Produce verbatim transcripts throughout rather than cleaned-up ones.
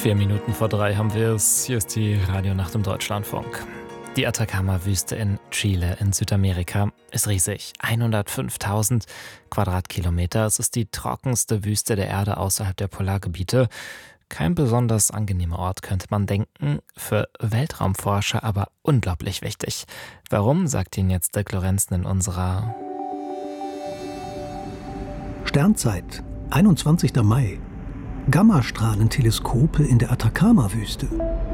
Vier Minuten vor drei haben wir es. Hier ist die Radionacht im Deutschlandfunk. Die Atacama-Wüste in Chile in Südamerika ist riesig. hundertfünftausend Quadratkilometer. Es ist die trockenste Wüste der Erde außerhalb der Polargebiete. Kein besonders angenehmer Ort, könnte man denken. Für Weltraumforscher aber unglaublich wichtig. Warum, sagt Ihnen jetzt Dirk Lorenzen in unserer Sternzeit, einundzwanzigster Mai. Gammastrahlenteleskope in der Atacama-Wüste.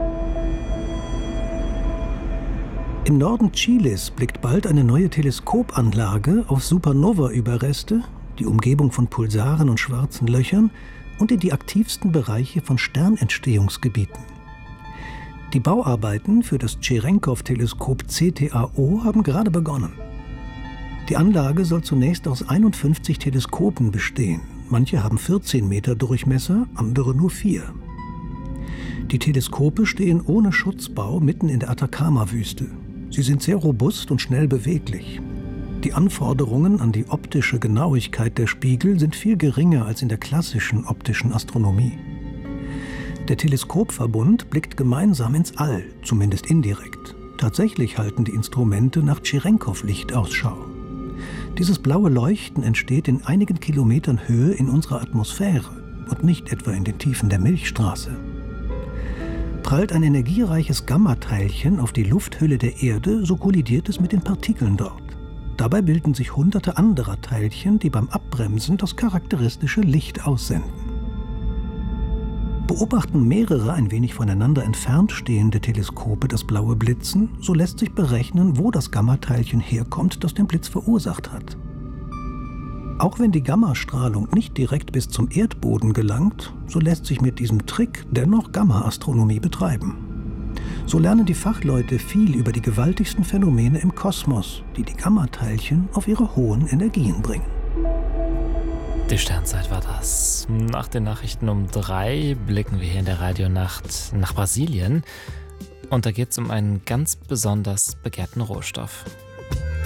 Im Norden Chiles blickt bald eine neue Teleskopanlage auf Supernova-Überreste, die Umgebung von Pulsaren und schwarzen Löchern und in die aktivsten Bereiche von Sternentstehungsgebieten. Die Bauarbeiten für das Cherenkov-Teleskop C T A O haben gerade begonnen. Die Anlage soll zunächst aus einundfünfzig Teleskopen bestehen. Manche haben vierzehn Meter Durchmesser, andere nur vier. Die Teleskope stehen ohne Schutzbau mitten in der Atacama-Wüste. Sie sind sehr robust und schnell beweglich. Die Anforderungen an die optische Genauigkeit der Spiegel sind viel geringer als in der klassischen optischen Astronomie. Der Teleskopverbund blickt gemeinsam ins All, zumindest indirekt. Tatsächlich halten die Instrumente nach Cherenkov-Licht Ausschau. Dieses blaue Leuchten entsteht in einigen Kilometern Höhe in unserer Atmosphäre und nicht etwa in den Tiefen der Milchstraße. Prallt ein energiereiches Gammateilchen auf die Lufthülle der Erde, so kollidiert es mit den Partikeln dort. Dabei bilden sich hunderte anderer Teilchen, die beim Abbremsen das charakteristische Licht aussenden. Beobachten mehrere ein wenig voneinander entfernt stehende Teleskope das blaue Blitzen, so lässt sich berechnen, wo das Gammateilchen herkommt, das den Blitz verursacht hat. Auch wenn die Gammastrahlung nicht direkt bis zum Erdboden gelangt, so lässt sich mit diesem Trick dennoch Gamma-Astronomie betreiben. So lernen die Fachleute viel über die gewaltigsten Phänomene im Kosmos, die die Gammateilchen auf ihre hohen Energien bringen. Die Sternzeit war das. Nach den Nachrichten um drei blicken wir hier in der Radionacht nach Brasilien. Und da geht es um einen ganz besonders begehrten Rohstoff.